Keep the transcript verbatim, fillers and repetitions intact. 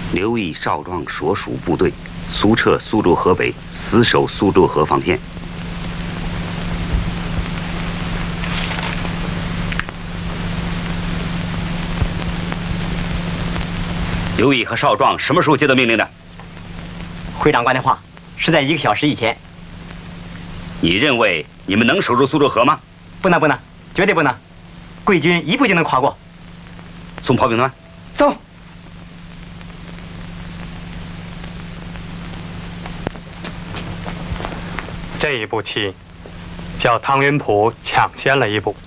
刘毅少壮所属部队速撤苏州河北，死守苏州河防线。刘毅和少壮什么时候接到命令的？ 回长官的话是在一个小时以前。 你认为你们能守住苏州河吗？ 不能，不能，绝对不能。贵军一步就能跨过。 送炮兵团。 走。 这一步棋，叫汤云浦抢先了一步。